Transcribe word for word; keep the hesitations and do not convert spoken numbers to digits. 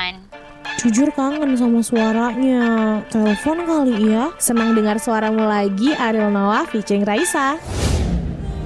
kapan? Jujur kangen sama suaranya. Telepon kali ya. Senang dengar suaramu lagi, Ariel Noah featuring Raisa.